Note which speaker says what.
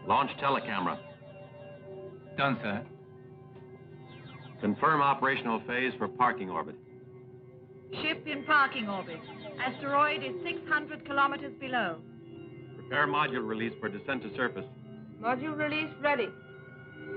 Speaker 1: Launch telecamera.
Speaker 2: Done, sir.
Speaker 1: Confirm operational phase for parking orbit.
Speaker 3: Ship in parking orbit. Asteroid is 600 kilometers below.
Speaker 1: Prepare module release for descent to surface.
Speaker 4: Module release ready.